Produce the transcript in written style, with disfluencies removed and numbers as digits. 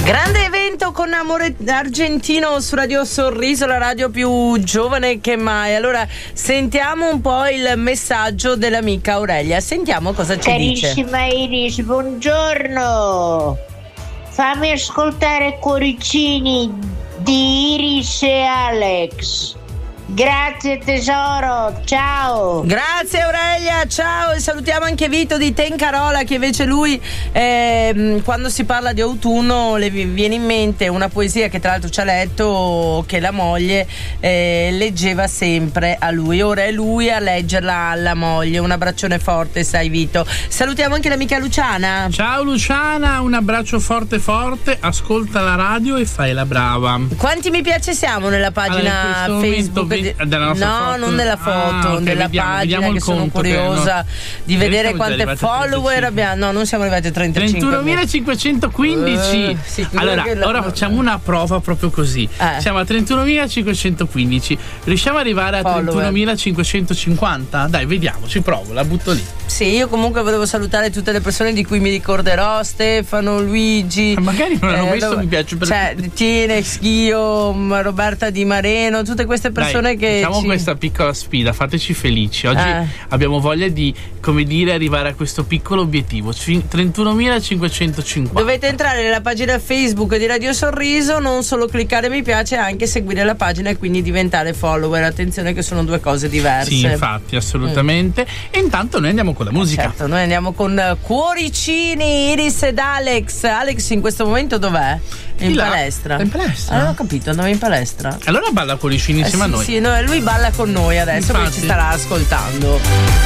Grande evento con Amore Argentino su Radio Sorriso, la radio più giovane che mai. Allora sentiamo un po' il messaggio dell'amica Aurelia. Sentiamo cosa ci dice. Carissima Iris, buongiorno. Fammi ascoltare Cuoricini di Iris e Alex. Grazie tesoro, ciao. Grazie Aurelia, ciao. E salutiamo anche Vito di Tencarola, che invece lui quando si parla di autunno le viene in mente una poesia che tra l'altro ci ha letto, che la moglie leggeva sempre a lui. Ora è lui a leggerla alla moglie. Un abbraccione forte, sai Vito. Salutiamo anche l'amica Luciana. Ciao Luciana, un abbraccio forte forte, ascolta la radio e fai la brava. Quanti mi piace siamo nella pagina Facebook? Della nostra foto? Non della foto, okay, della pagina, che sono curiosa di vedere quante follower abbiamo. No, non siamo arrivati a 35. 31.515. Allora, ora facciamo una prova proprio così. Siamo a 31.515. Riusciamo ad arrivare a 31.550? Dai, vediamo, ci provo, la butto lì. Sì, io comunque volevo salutare tutte le persone di cui mi ricorderò: Stefano, Luigi. Magari non hanno messo mi piace per Tiene, Schio, Roberta Di Mareno, tutte queste persone. Dai, che facciamo questa piccola sfida, fateci felici. Oggi abbiamo voglia di, come dire, arrivare a questo piccolo obiettivo. 31.550. Dovete entrare nella pagina Facebook di Radio Sorriso, non solo cliccare mi piace, anche seguire la pagina e quindi diventare follower. Attenzione che sono due cose diverse. Sì, infatti, assolutamente. E intanto noi andiamo con la musica. Certo, noi andiamo con Cuoricini, Iris ed Alex. Alex in questo momento dov'è? In palestra. In palestra? Allora ho capito, andava in palestra. Allora balla Cuoricini insieme a noi. Sì, lui balla con noi adesso, perché ci starà ascoltando.